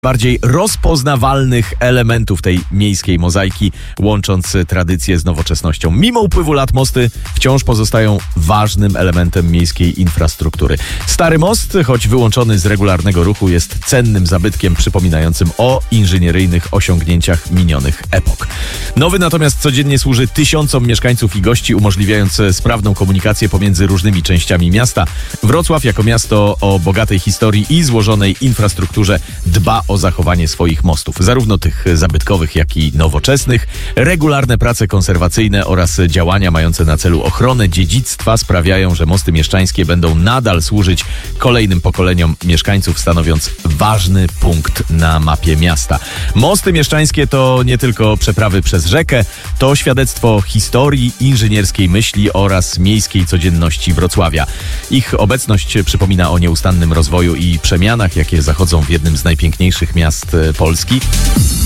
bardziej rozpoznawalnych elementów tej miejskiej mozaiki, łącząc tradycję z nowoczesnością. Mimo upływu lat mosty wciąż pozostają ważnym elementem miejskiej infrastruktury. Stary most, choć wyłączony z regularnego ruchu, jest cennym zabytkiem przypominającym o inżynieryjnych osiągnięciach minionych epok. Nowy natomiast codziennie służy tysiącom mieszkańców i gości, umożliwiając sprawną komunikację pomiędzy różnymi częściami miasta. Wrocław jako miasto o bogatej historii i złożonej infrastrukturze dba o zachowanie swoich mostów, zarówno tych zabytkowych, jak i nowoczesnych. Regularne prace konserwacyjne oraz działania mające na celu ochronę dziedzictwa sprawiają, że mosty mieszczańskie będą nadal służyć kolejnym pokoleniom mieszkańców, stanowiąc ważny punkt na mapie miasta. Mosty mieszczańskie to nie tylko przeprawy przez rzekę, to świadectwo historii, inżynierskiej myśli oraz miejskiej codzienności Wrocławia. Ich obecność przypomina o nieustannym rozwoju i przemianach, jakie zachodzą w jednym z najpiękniejszych miast Polski.